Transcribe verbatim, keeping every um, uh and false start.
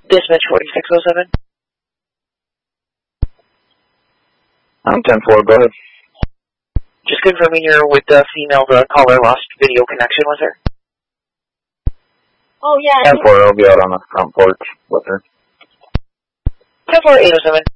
Dispatch forty-six oh seven. I'm ten four, go ahead. Just confirming you're with the female the caller lost video connection with her. Oh, yeah. ten four, I'll be out on the front porch with her. ten four eight oh seven.